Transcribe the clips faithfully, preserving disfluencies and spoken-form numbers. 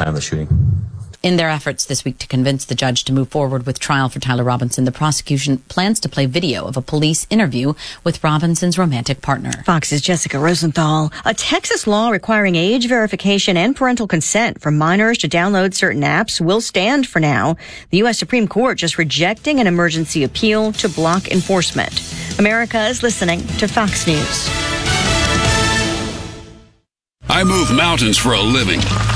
time of the shooting. In their efforts this week to convince the judge to move forward with trial for Tyler Robinson, the prosecution plans to play video of a police interview with Robinson's romantic partner. Fox's Jessica Rosenthal. A Texas law requiring age verification and parental consent for minors to download certain apps will stand for now. The U S Supreme Court just rejecting an emergency appeal to block enforcement. America is listening to Fox News. I move mountains for a living.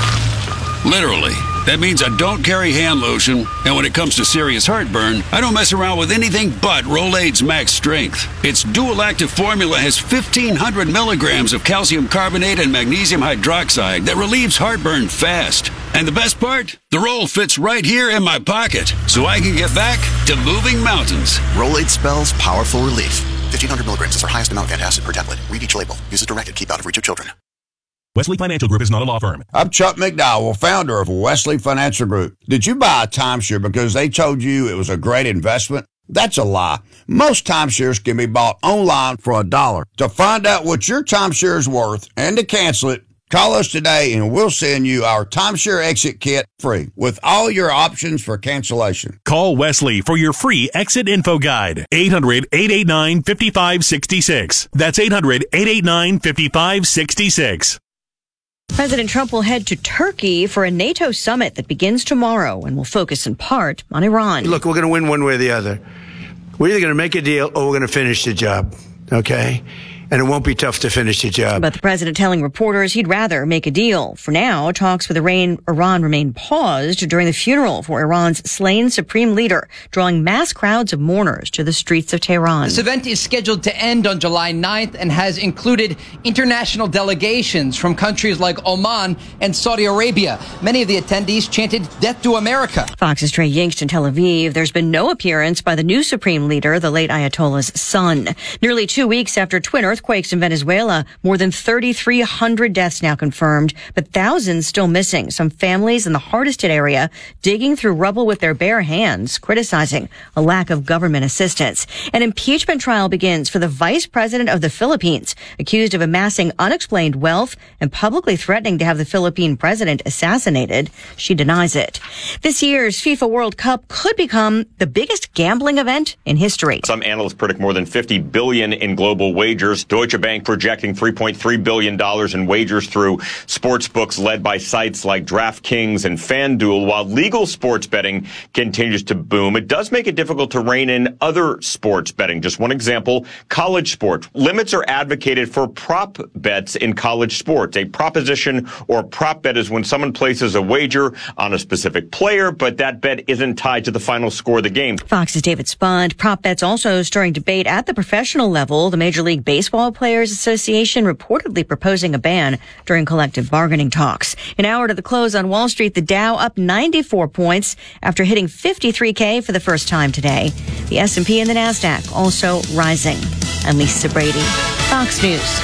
Literally. That means I don't carry hand lotion, and when it comes to serious heartburn, I don't mess around with anything but Rolaids Max Strength. Its dual-active formula has fifteen hundred milligrams of calcium carbonate and magnesium hydroxide that relieves heartburn fast. And the best part? The roll fits right here in my pocket, so I can get back to moving mountains. Rolaids spells powerful relief. fifteen hundred milligrams is our highest amount of antacid per tablet. Read each label. Use as directed. Keep out of reach of children. Wesley Financial Group is not a law firm. I'm Chuck McDowell, founder of Wesley Financial Group. Did you buy a timeshare because they told you it was a great investment? That's a lie. Most timeshares can be bought online for a dollar. To find out what your timeshare is worth and to cancel it, call us today and we'll send you our timeshare exit kit free with all your options for cancellation. Call Wesley for your free exit info guide. eight hundred, eight eight nine, five five six six. That's eight hundred, eight eight nine, five five six six. President Trump will head to Turkey for a NATO summit that begins tomorrow and will focus in part on Iran. Look, we're going to win one way or the other. We're either going to make a deal or we're going to finish the job, okay? And it won't be tough to finish the job. But the president telling reporters he'd rather make a deal. For now, talks with Iran, Iran remain paused during the funeral for Iran's slain supreme leader, drawing mass crowds of mourners to the streets of Tehran. This event is scheduled to end on July ninth and has included international delegations from countries like Oman and Saudi Arabia. Many of the attendees chanted "Death to America." Fox's Trey Yingst in Tel Aviv. There's been no appearance by the new supreme leader, the late Ayatollah's son. Nearly two weeks after twin earthquakes in Venezuela, more than thirty-three hundred deaths now confirmed, but thousands still missing. Some families in the hardest hit area digging through rubble with their bare hands, criticizing a lack of government assistance. An impeachment trial begins for the vice president of the Philippines, accused of amassing unexplained wealth and publicly threatening to have the Philippine president assassinated. She denies it. This year's FIFA World Cup could become the biggest gambling event in history. Some analysts predict more than fifty billion dollars in global wagers. Deutsche Bank projecting three point three billion dollars in wagers through sports books led by sites like DraftKings and FanDuel. While legal sports betting continues to boom, it does make it difficult to rein in other sports betting. Just one example, college sports. Limits are advocated for prop bets in college sports. A proposition or prop bet is when someone places a wager on a specific player, but that bet isn't tied to the final score of the game. Fox's David Spund. Prop bets also stirring debate at the professional level. The Major League Baseball Players Association reportedly proposing a ban during collective bargaining talks. An hour to the close on Wall Street, the Dow up ninety-four points after hitting fifty-three K for the first time today. The S and P and the NASDAQ also rising. I'm Lisa Brady, Fox News.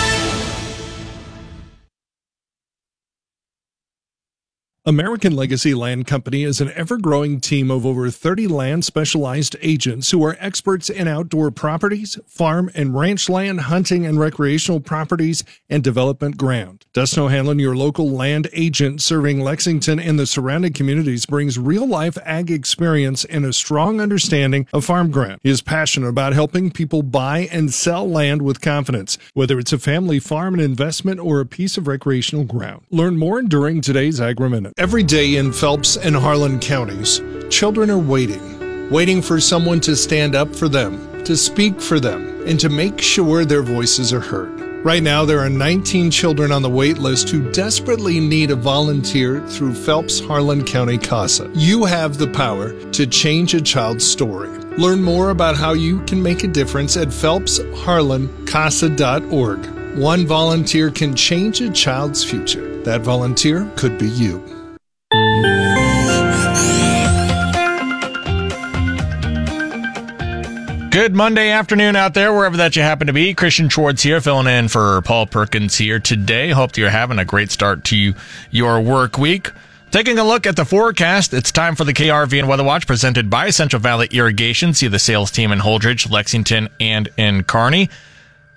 American Legacy Land Company is an ever-growing team of over thirty land-specialized agents who are experts in outdoor properties, farm and ranch land, hunting and recreational properties, and development ground. Dustin O'Hanlon, your local land agent serving Lexington and the surrounding communities, brings real-life ag experience and a strong understanding of farm ground. He is passionate about helping people buy and sell land with confidence, whether it's a family farm, an investment, or a piece of recreational ground. Learn more during today's Agri-Minute. Every day in Phelps and Harlan counties, children are waiting, waiting for someone to stand up for them, to speak for them, and to make sure their voices are heard. Right now, there are nineteen children on the wait list who desperately need a volunteer through Phelps Harlan County CASA. You have the power to change a child's story. Learn more about how you can make a difference at phelps harlan casa dot org. One volunteer can change a child's future. That volunteer could be you. Good Monday afternoon out there, wherever that you happen to be. Christian Schwartz here, filling in for Paul Perkins here today. Hope you're having a great start to your work week. Taking a look at the forecast, it's time for the K R V N Weather Watch presented by Central Valley Irrigation. See the sales team in Holdridge, Lexington, and in Kearney.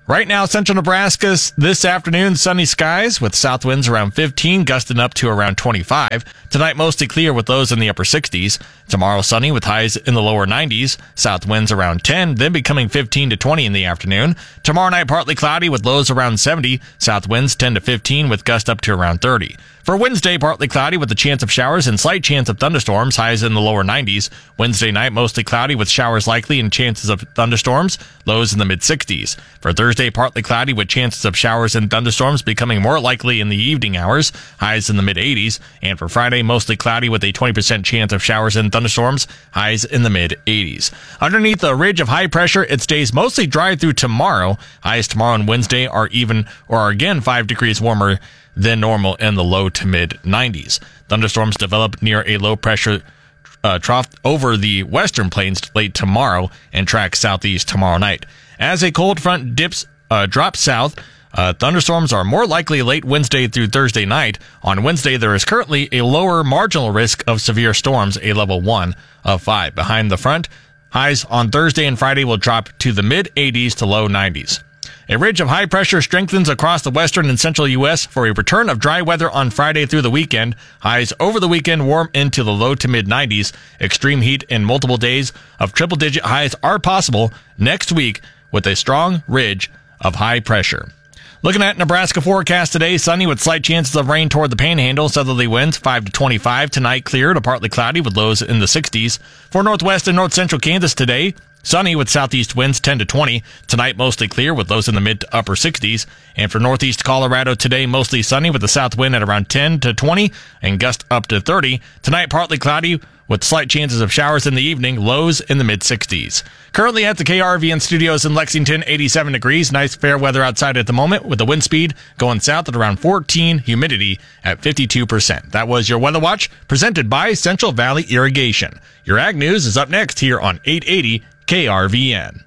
Right now, central Nebraska, this afternoon, sunny skies with south winds around fifteen, gusting up to around twenty-five. Tonight, mostly clear with lows in the upper sixties. Tomorrow, sunny with highs in the lower nineties. South winds around ten, then becoming fifteen to twenty in the afternoon. Tomorrow night, partly cloudy with lows around seventy. South winds ten to fifteen with gust up to around thirty. For Wednesday, partly cloudy with a chance of showers and slight chance of thunderstorms, highs in the lower nineties. Wednesday night, mostly cloudy with showers likely and chances of thunderstorms, lows in the mid-sixties. For Thursday, partly cloudy with chances of showers and thunderstorms becoming more likely in the evening hours, highs in the mid-eighties. And for Friday, mostly cloudy with a twenty percent chance of showers and thunderstorms, highs in the mid-eighties. Underneath the ridge of high pressure, it stays mostly dry through tomorrow. Highs tomorrow and Wednesday are even or are again five degrees warmer than normal in the low to mid nineties. Thunderstorms develop near a low pressure uh, trough over the western plains late tomorrow and track southeast tomorrow night. As a cold front dips uh, drops south, uh, thunderstorms are more likely late Wednesday through Thursday night. On Wednesday, there is currently a lower marginal risk of severe storms, a level one of five. Behind the front, highs on Thursday and Friday will drop to the mid-eighties to low nineties. A ridge of high pressure strengthens across the western and central U S for a return of dry weather on Friday through the weekend. Highs over the weekend warm into the low to mid nineties. Extreme heat and multiple days of triple digit highs are possible next week with a strong ridge of high pressure. Looking at Nebraska forecast today, sunny with slight chances of rain toward the panhandle. Southerly winds five to twenty-five. Tonight clear to partly cloudy with lows in the sixties. For northwest and north central Kansas today, sunny with southeast winds ten to twenty. Tonight mostly clear with lows in the mid to upper sixties. And for northeast Colorado today, mostly sunny with the south wind at around ten to twenty and gust up to thirty. Tonight partly cloudy with slight chances of showers in the evening, lows in the mid-sixties. Currently at the K R V N studios in Lexington, eighty-seven degrees. Nice fair weather outside at the moment with the wind speed going south at around fourteen, humidity at fifty-two percent. That was your Weather Watch presented by Central Valley Irrigation. Your Ag News is up next here on eight eighty K R V N.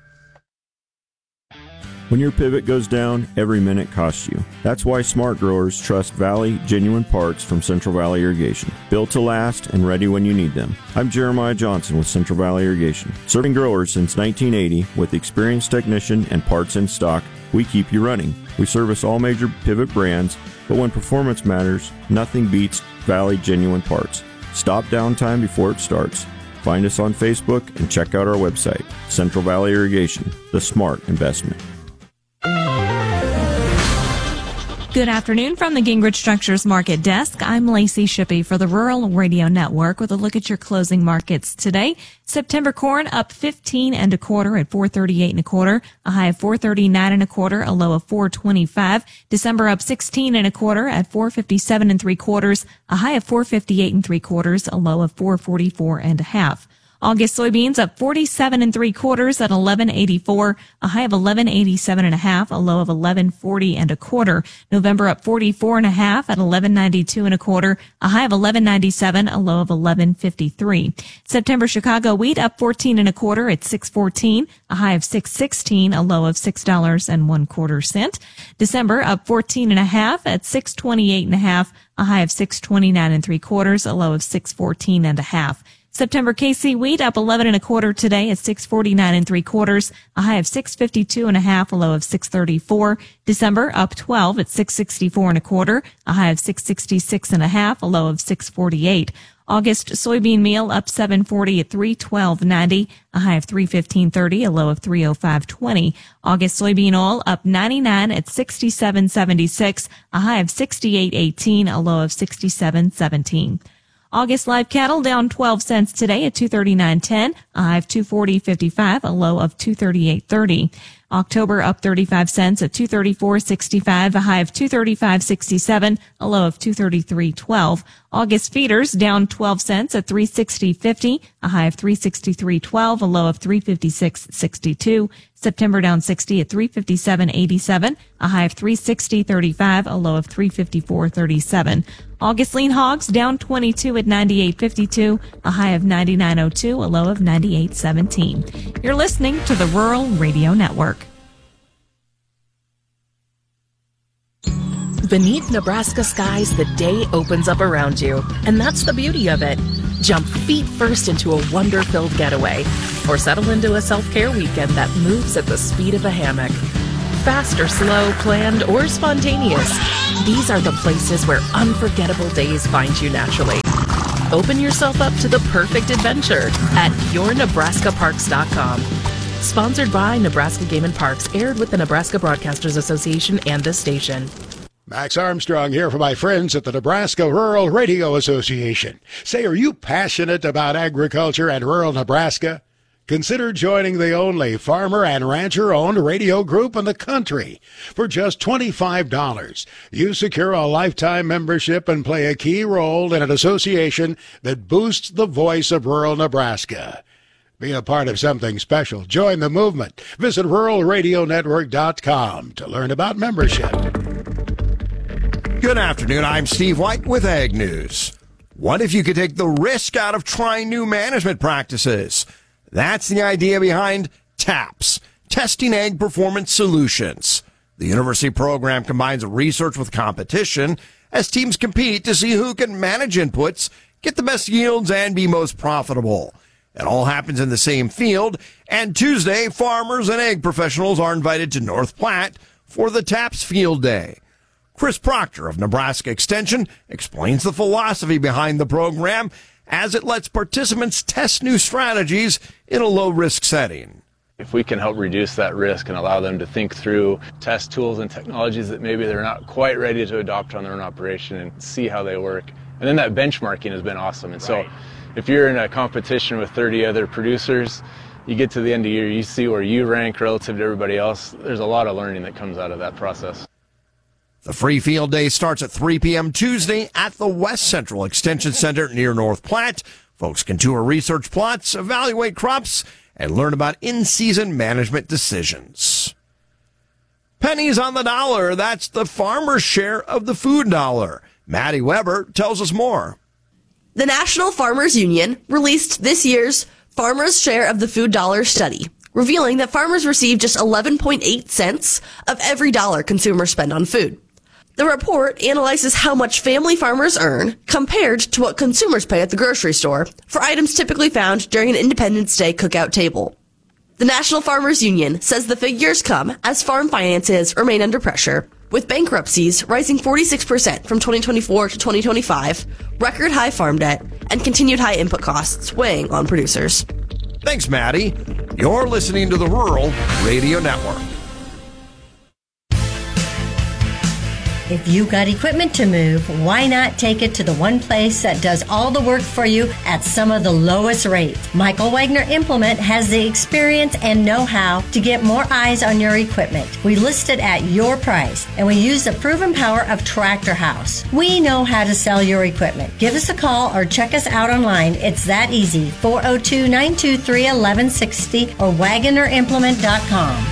When your pivot goes down, every minute costs you. That's why smart growers trust Valley genuine parts from Central Valley Irrigation. Built to last and ready when you need them. I'm Jeremiah Johnson with Central Valley Irrigation. Serving growers since nineteen eighty with experienced technician and parts in stock, we keep you running. We service all major pivot brands, but when performance matters, nothing beats Valley genuine parts. Stop downtime before it starts. Find us on Facebook and check out our website, Central Valley Irrigation, the smart investment. Good afternoon from the Gingrich Structures Market Desk. I'm Lacey Shippey for the Rural Radio Network with a look at your closing markets today. September corn up fifteen and a quarter at four thirty-eight and a quarter, a high of four thirty-nine and a quarter, a low of four twenty-five. December up sixteen and a quarter at four fifty-seven and three quarters, a high of four fifty-eight and three quarters, a low of four forty-four and a half. August soybeans up forty-seven and three quarters at eleven eighty-four, a high of eleven eighty-seven and a half, a low of eleven forty and a quarter. November up forty-four and a half at eleven ninety-two and a quarter, a high of eleven ninety-seven, a low of eleven fifty-three. September Chicago wheat up fourteen and a quarter at six fourteen, a high of six sixteen, a low of six dollars and one quarter cent. December up fourteen and a half at six twenty-eight and a half, a high of six twenty-nine and three quarters, a low of six fourteen and a half. September K C wheat up eleven and a quarter today at six forty-nine and three quarters, a high of six fifty-two and a half, a low of six thirty-four. December up twelve at six sixty-four and a quarter, a high of six sixty-six and a half, a low of six forty-eight. August soybean meal up seven forty at three twelve ninety, a high of three fifteen thirty, a low of three oh five twenty. August soybean oil up ninety-nine at sixty-seven seventy-six, a high of sixty-eight eighteen, a low of sixty-seven seventeen. August live cattle down twelve cents today at two thirty-nine ten, a high of two forty fifty-five, a low of two thirty-eight thirty. October up thirty-five cents at two thirty-four sixty-five, a high of two thirty-five sixty-seven, a low of two thirty-three twelve. August feeders down twelve cents at three sixty fifty, a high of three sixty-three twelve, a low of three fifty-six sixty-two. September down sixty at three fifty-seven eighty-seven, a high of three sixty thirty-five, a low of three fifty-four thirty-seven. August lean hogs down twenty-two at ninety-eight fifty-two, a high of ninety-nine oh two, a low of ninety-eight seventeen. You're listening to the Rural Radio Network. Beneath Nebraska skies, the day opens up around you, and that's the beauty of it. Jump feet first into a wonder-filled getaway, or settle into a self-care weekend that moves at the speed of a hammock. Fast or slow, planned or spontaneous, these are the places where unforgettable days find you naturally. Open yourself up to the perfect adventure at your nebraska parks dot com. Sponsored by Nebraska Game and Parks, aired with the Nebraska Broadcasters Association and this station. Max Armstrong here for my friends at the Nebraska Rural Radio Association. Say, are you passionate about agriculture and rural Nebraska? Consider joining the only farmer and rancher-owned radio group in the country. For just twenty-five dollars, you secure a lifetime membership and play a key role in an association that boosts the voice of rural Nebraska. Be a part of something special. Join the movement. Visit rural radio network dot com to learn about membership. Good afternoon. I'm Steve White with Ag News. What if you could take the risk out of trying new management practices? That's the idea behind TAPS, Testing Ag Performance Solutions. The university program combines research with competition as teams compete to see who can manage inputs, get the best yields, and be most profitable. It all happens in the same field, and Tuesday, farmers and ag professionals are invited to North Platte for the TAPS Field Day. Chris Proctor of Nebraska Extension explains the philosophy behind the program as it lets participants test new strategies in a low-risk setting. If we can help reduce that risk and allow them to think through, test tools and technologies that maybe they're not quite ready to adopt on their own operation and see how they work. And then that benchmarking has been awesome. And so if you're in a competition with thirty other producers, you get to the end of the year, you see where you rank relative to everybody else. There's a lot of learning that comes out of that process. The free field day starts at three p.m. Tuesday at the West Central Extension Center near North Platte. Folks can tour research plots, evaluate crops, and learn about in-season management decisions. Pennies on the dollar, that's the farmer's share of the food dollar. Maddie Weber tells us more. The National Farmers Union released this year's Farmers' Share of the Food Dollar study, revealing that farmers receive just eleven point eight cents of every dollar consumers spend on food. The report analyzes how much family farmers earn compared to what consumers pay at the grocery store for items typically found during an Independence Day cookout table. The National Farmers Union says the figures come as farm finances remain under pressure, with bankruptcies rising forty-six percent from twenty twenty-four to twenty twenty-five, record high farm debt, and continued high input costs weighing on producers. Thanks, Maddie. You're listening to the Rural Radio Network. If you got equipment to move, why not take it to the one place that does all the work for you at some of the lowest rates? Michael Wagner Implement has the experience and know-how to get more eyes on your equipment. We list it at your price, and we use the proven power of Tractor House. We know how to sell your equipment. Give us a call or check us out online. It's that easy. four oh two, nine two three, one one six oh or wagner implement dot com.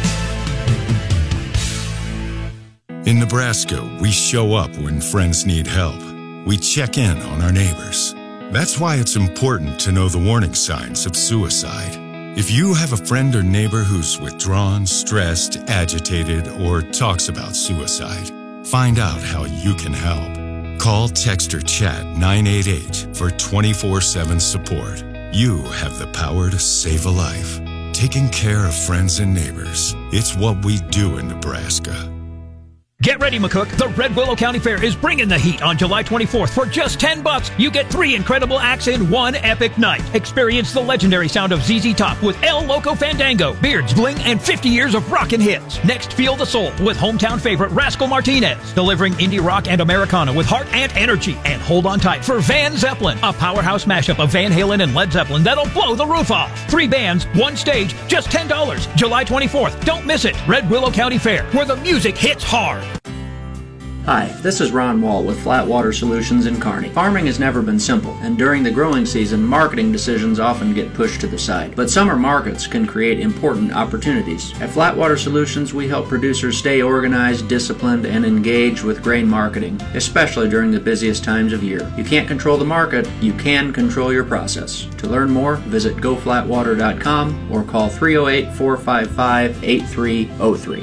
In Nebraska, we show up when friends need help. We check in on our neighbors. That's why it's important to know the warning signs of suicide. If you have a friend or neighbor who's withdrawn, stressed, agitated, or talks about suicide, find out how you can help. Call, text, or chat nine eight eight for twenty-four seven support. You have the power to save a life. Taking care of friends and neighbors. It's what we do in Nebraska. Get ready, McCook. The Red Willow County Fair is bringing the heat on July twenty-fourth. For just ten bucks, you get three incredible acts in one epic night. Experience the legendary sound of Z Z Top with El Loco Fandango, Beards, Bling, and fifty years of rockin' hits. Next, feel the soul with hometown favorite Rascal Martinez, delivering indie rock and Americana with heart and energy. And hold on tight for Van Zeppelin, a powerhouse mashup of Van Halen and Led Zeppelin that'll blow the roof off. Three bands, one stage, just ten dollars. July twenty-fourth. Don't miss it. Red Willow County Fair, where the music hits hard. Hi, this is Ron Wall with Flat Water Solutions in Kearney. Farming has never been simple, and during the growing season, marketing decisions often get pushed to the side. But summer markets can create important opportunities. At Flat Water Solutions, we help producers stay organized, disciplined, and engaged with grain marketing, especially during the busiest times of year. You can't control the market, you can control your process. To learn more, visit go flat water dot com or call three oh eight, four five five, eight three oh three.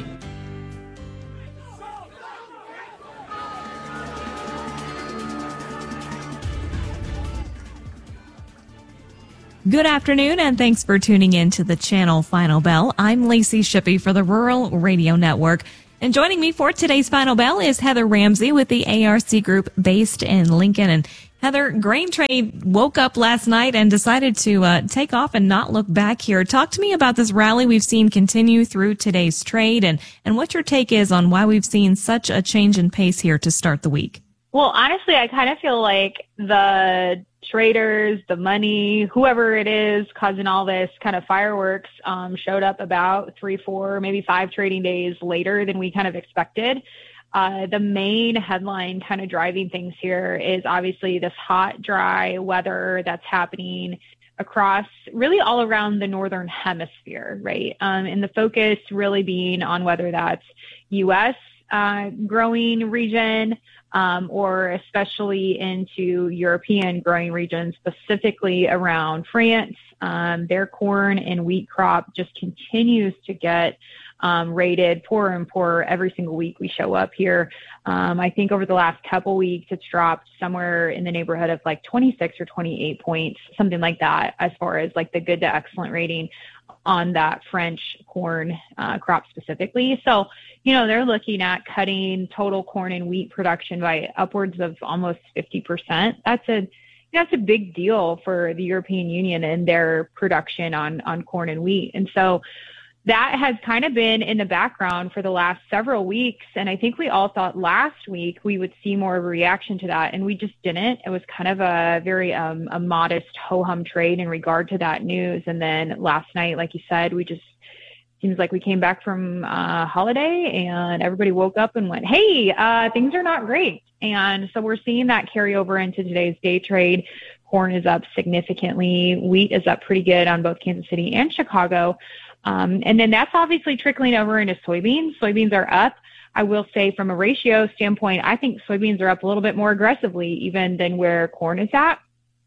Good afternoon, and thanks for tuning in to the Channel Final Bell. I'm Lacey Shippey for the Rural Radio Network. And joining me for today's Final Bell is Heather Ramsey with the A R C Group based in Lincoln. And Heather, grain trade woke up last night and decided to uh, take off and not look back here. Talk to me about this rally we've seen continue through today's trade and, and what your take is on why we've seen such a change in pace here to start the week. Well, honestly, I kind of feel like the traders, the money, whoever it is causing all this kind of fireworks um, showed up about three, four, maybe five trading days later than we kind of expected. Uh, the main headline kind of driving things here is obviously this hot, dry weather that's happening across really all around the northern hemisphere, right? Um, and the focus really being on whether that's U S uh, growing region, Um, or especially into European growing regions, specifically around France. Um, their corn and wheat crop just continues to get um, rated poorer and poorer every single week we show up here. Um, I think over the last couple weeks, it's dropped somewhere in the neighborhood of like twenty-six or twenty-eight points, something like that, as far as like the good to excellent rating on that French corn uh, crop specifically. So, you know, they're looking at cutting total corn and wheat production by upwards of almost fifty percent. That's a that's a big deal for the European Union and their production on, on corn and wheat. And so that has kind of been in the background for the last several weeks. And I think we all thought last week we would see more of a reaction to that, and we just didn't. It was kind of a very um, a modest ho-hum trade in regard to that news. And then last night, like you said, we just seems like we came back from uh holiday and everybody woke up and went, hey, uh, things are not great. And so we're seeing that carry over into today's day trade. Corn is up significantly. Wheat is up pretty good on both Kansas City and Chicago. Um, and then that's obviously trickling over into soybeans. Soybeans are up. I will say from a ratio standpoint, I think soybeans are up a little bit more aggressively even than where corn is at.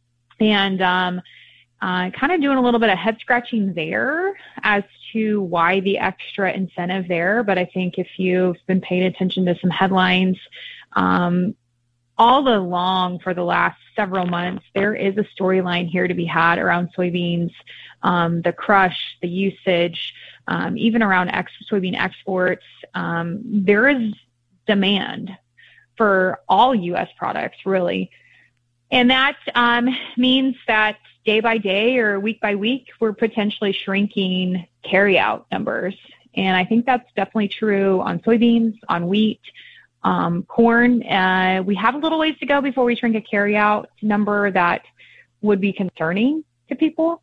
And um, uh, kind of doing a little bit of head scratching there as to why the extra incentive there. But I think if you've been paying attention to some headlines, um, all along for the last several months, there is a storyline here to be had around soybeans, um, the crush, the usage, um, even around ex- soybean exports. Um, there is demand for all U S products, really. And that um, means that day by day or week by week, we're potentially shrinking carryout numbers. And I think that's definitely true on soybeans, on wheat, um, corn. Uh, we have a little ways to go before we shrink a carryout number that would be concerning to people.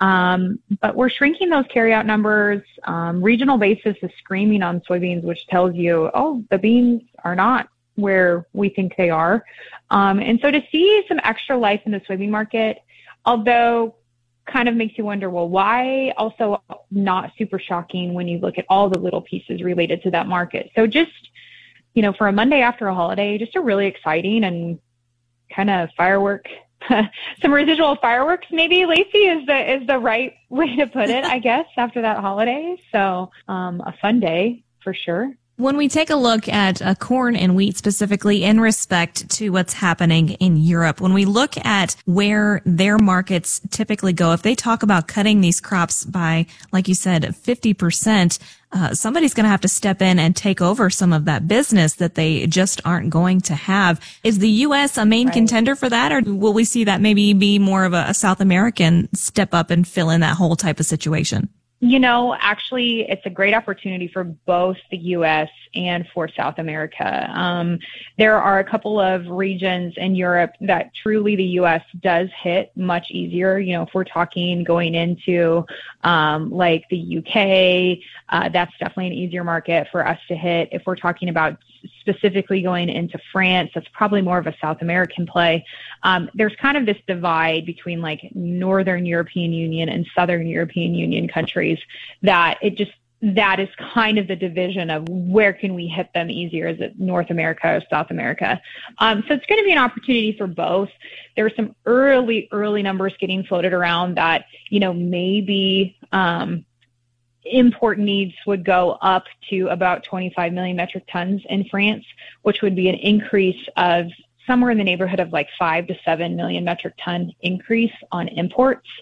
Um, but we're shrinking those carryout numbers. Um, regional basis is screaming on soybeans, which tells you, oh, the beans are not where we think they are. Um, and so to see some extra life in the soybean market, although kind of makes you wonder, well, why? Also not super shocking when you look at all the little pieces related to that market. So just, you know, for a Monday after a holiday, just a really exciting and kind of firework, some residual fireworks maybe, Lacey, is the is the right way to put it, I guess, after that holiday. So um, a fun day for sure. When we take a look at uh, corn and wheat specifically in respect to what's happening in Europe, when we look at where their markets typically go, if they talk about cutting these crops by, like you said, fifty percent, uh, somebody's going to have to step in and take over some of that business that they just aren't going to have. Is the U S a main right. contender for that, or will we see that maybe be more of a, a South American step up and fill in that whole type of situation? You know, actually, it's a great opportunity for both the U S and for South America. Um, there are a couple of regions in Europe that truly the U S does hit much easier. You know, if we're talking going into um, like the U K, uh, that's definitely an easier market for us to hit. If we're talking about specifically going into France, that's probably more of a South American play. Um, there's kind of this divide between like Northern European Union and Southern European Union countries that it just, that is kind of the division of where can we hit them easier? Is it North America or South America? Um, so it's going to be an opportunity for both. There are some early, early numbers getting floated around that, you know, maybe, um, import needs would go up to about twenty-five million metric tons in France, which would be an increase of somewhere in the neighborhood of like five to seven million metric ton increase on imports.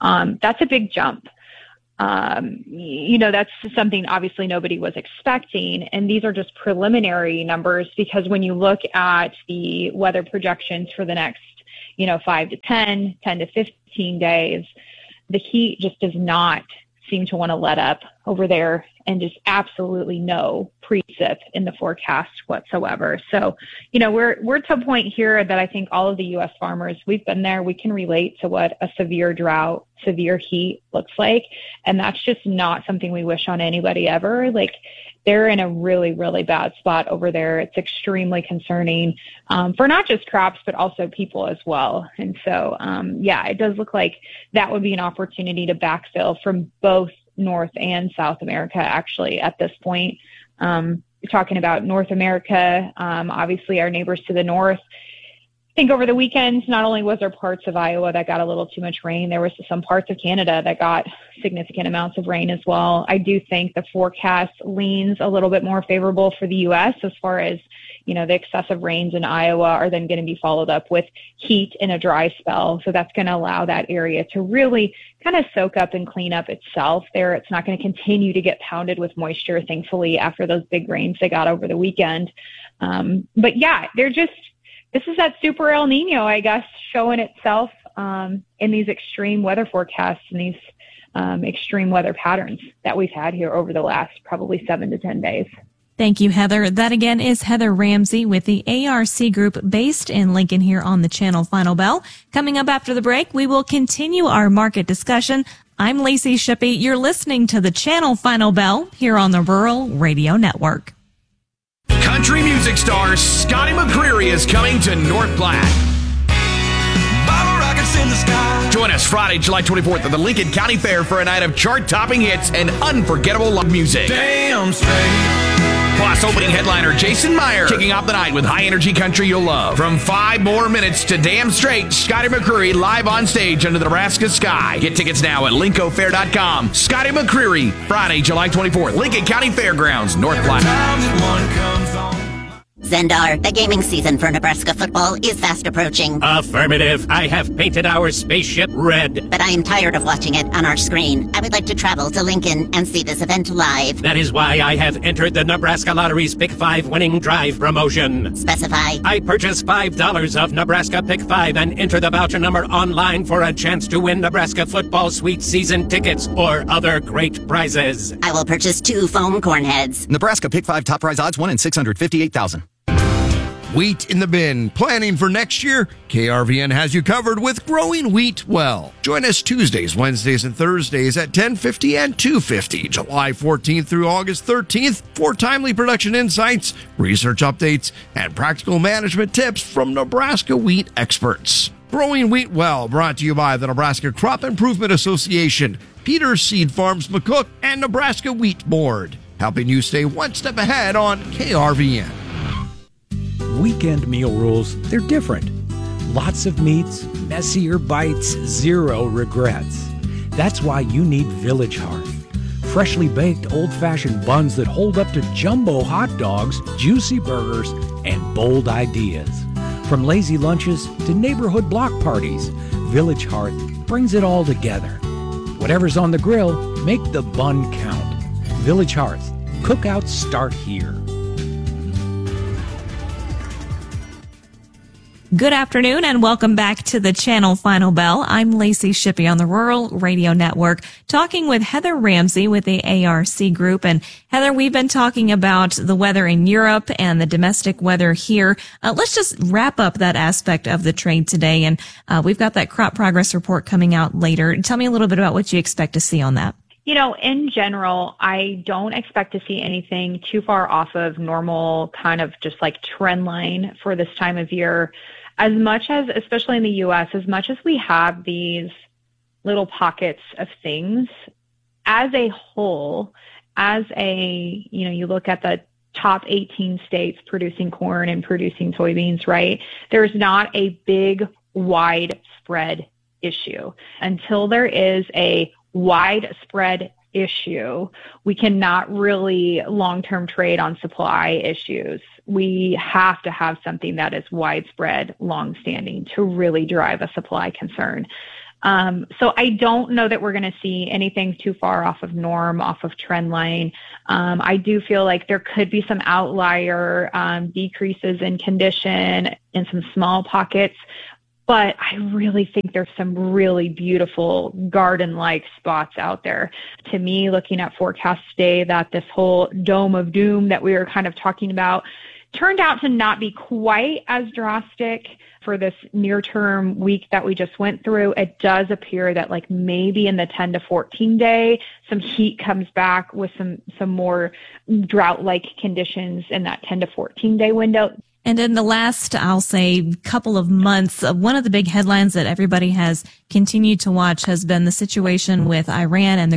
Um, that's a big jump. Um, you know, that's something obviously nobody was expecting. And these are just preliminary numbers, because when you look at the weather projections for the next, you know, five to ten, ten to fifteen days, the heat just does not seem to want to let up over there, and just absolutely no precip in the forecast whatsoever. So, you know, we're we're to a point here that I think all of the U S farmers, we've been there, we can relate to what a severe drought, severe heat looks like. And that's just not something we wish on anybody ever. Like, they're in a really, really bad spot over there. It's extremely concerning um, for not just crops, but also people as well. And so, um, yeah, it does look like that would be an opportunity to backfill from both North and South America, actually, at this point. Um, you're talking about North America, um, obviously our neighbors to the north. I think over the weekend, not only was there parts of Iowa that got a little too much rain, there was some parts of Canada that got significant amounts of rain as well. I do think the forecast leans a little bit more favorable for the U S as far as, you know, the excessive rains in Iowa are then going to be followed up with heat in a dry spell. So that's going to allow that area to really kind of soak up and clean up itself there. It's not going to continue to get pounded with moisture, thankfully, after those big rains they got over the weekend. Um, but yeah, they're just, this is that super El Nino, I guess, showing itself um, in these extreme weather forecasts and these um, extreme weather patterns that we've had here over the last probably seven to ten days. Thank you, Heather. That again is Heather Ramsey with the A R C Group based in Lincoln here on the Channel Final Bell. Coming up after the break, we will continue our market discussion. I'm Lacey Shippey. You're listening to the Channel Final Bell here on the Rural Radio Network. Country music star Scotty McCreery is coming to North Platte. In the sky. Join us Friday, July twenty-fourth at the Lincoln County Fair for a night of chart-topping hits and unforgettable live music. Damn straight. Plus, opening headliner Jason Meyer kicking off the night with high-energy country you'll love. From five more minutes to Damn Straight, Scotty McCreery live on stage under the Nebraska sky. Get tickets now at linco fair dot com. Scotty McCreery, Friday, July twenty-fourth, Lincoln County Fairgrounds, North Platte. Zendar, the gaming season for Nebraska football is fast approaching. Affirmative. I have painted our spaceship red. But I am tired of watching it on our screen. I would like to travel to Lincoln and see this event live. That is why I have entered the Nebraska Lottery's Pick five Winning Drive promotion. Specify. I purchase five dollars of Nebraska Pick five and enter the voucher number online for a chance to win Nebraska football sweet season tickets or other great prizes. I will purchase two foam corn heads. Nebraska Pick five top prize odds one in six hundred fifty-eight thousand. Wheat in the bin. Planning for next year? K R V N has you covered with Growing Wheat Well. Join us Tuesdays, Wednesdays, and Thursdays at ten fifty and two fifty, July fourteenth through August thirteenth for timely production insights, research updates, and practical management tips from Nebraska wheat experts. Growing Wheat Well, brought to you by the Nebraska Crop Improvement Association, Peters Seed Farms McCook, and Nebraska Wheat Board, helping you stay one step ahead on K R V N. Weekend meal rules, they're different. Lots of meats, messier bites, zero regrets. That's why you need Village Hearth. Freshly baked old-fashioned buns that hold up to jumbo hot dogs, juicy burgers, and bold ideas. From lazy lunches to neighborhood block parties, Village Hearth brings it all together. Whatever's on the grill, make the bun count. Village Hearth. Cookouts start here. Good afternoon and welcome back to the Channel Final Bell. I'm Lacey Shippey on the Rural Radio Network, talking with Heather Ramsey with the A R C Group. And Heather, we've been talking about the weather in Europe and the domestic weather here. Uh, let's just wrap up that aspect of the trade today. And uh, we've got that crop progress report coming out later. Tell me a little bit about what you expect to see on that. You know, in general, I don't expect to see anything too far off of normal kind of just like trend line for this time of year. As much as, especially in the U S, as much as we have these little pockets of things, as a whole, as a, you know, you look at the top eighteen states producing corn and producing soybeans, right? There's not a big, widespread issue. Until there is a widespread issue, we cannot really long-term trade on supply issues. We have to have something that is widespread, long-standing to really drive a supply concern. Um, so I don't know that we're going to see anything too far off of norm, off of trend line. Um, I do feel like there could be some outlier um, decreases in condition in some small pockets, but I really think there's some really beautiful garden-like spots out there. To me, looking at forecasts today, that this whole dome of doom that we were kind of talking about turned out to not be quite as drastic for this near-term week that we just went through. It does appear that like maybe in the ten to fourteen day, some heat comes back with some, some more drought-like conditions in that ten to fourteen day window. And in the last, I'll say, couple of months, uh, one of the big headlines that everybody has continued to watch has been the situation with Iran and the